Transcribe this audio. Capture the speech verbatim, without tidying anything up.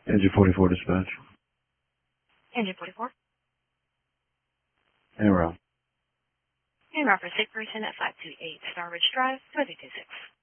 Engine forty-four dispatch. Engine forty-four. En route. En route for sick person at five two eight Star Ridge Drive, two two two six.